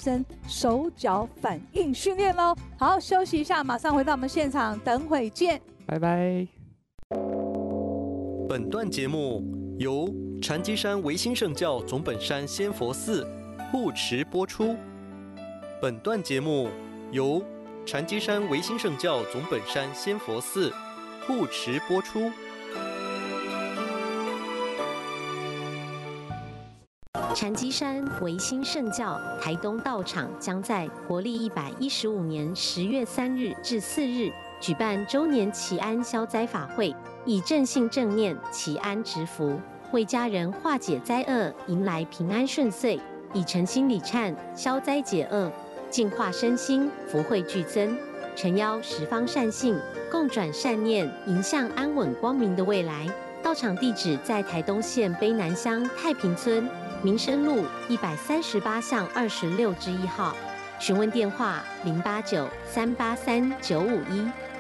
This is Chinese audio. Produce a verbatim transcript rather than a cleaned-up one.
真手脚反应训练咯。好，休息一下，马上回到我们现场，等会见， 拜拜。 本段节目由禅机山维新圣教总本山仙佛寺护持播出。本段节目由禅机山维新圣教总本山仙佛寺护持播出。 禅机山维新圣教台东道场将在国历一百一十五年十月三日至四日举办周年祈安消灾法会，以正信正念祈安植福，为家人化解灾厄，迎来平安顺遂，以诚心礼忏消灾解厄，净化身心，福慧俱增。诚邀十方善信共转善念，迎向安稳光明的未来。道场地址在台东县卑南乡太平村民生路一百三十八巷二十六之一号，询问电话零八九三八三九五一。